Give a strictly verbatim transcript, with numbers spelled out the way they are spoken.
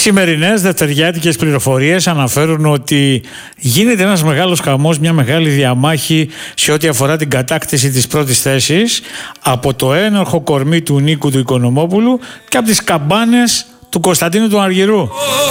Σημερινές δευτεριάτικες πληροφορίες αναφέρουν ότι γίνεται ένας μεγάλος χαμός, μια μεγάλη διαμάχη σε ό,τι αφορά την κατάκτηση της πρώτης θέσης από το ένορχο κορμί του Νίκου του Οικονομόπουλου και από τις καμπάνες του Κωνσταντίνου του Αργυρού.